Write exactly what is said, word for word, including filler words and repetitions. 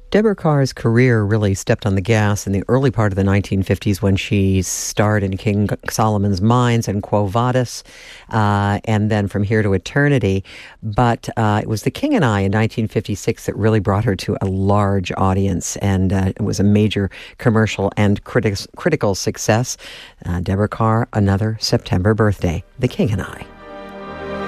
Deborah Kerr's career really stepped on the gas in the early part of the nineteen fifties when she starred in King Solomon's Mines and Quo Vadis, uh, and then From Here to Eternity. But uh, it was The King and I in nineteen fifty-six that really brought her to a large audience, and uh, it was a major commercial and criti- critical success. Uh, Deborah Kerr, another September birthday, The King and I.